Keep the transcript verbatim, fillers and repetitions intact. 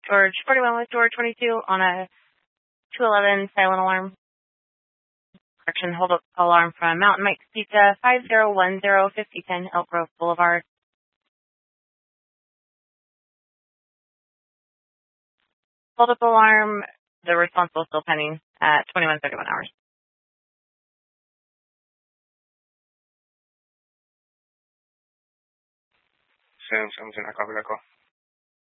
George forty-one with door twenty-two on a two eleven silent alarm. Correction, hold up alarm from Mountain Mike's Pizza, five zero one zero fifty ten Elk Grove Boulevard. Hold up alarm, the responsible still pending at twenty-one thirty-one hours. seven seven, I copy that call.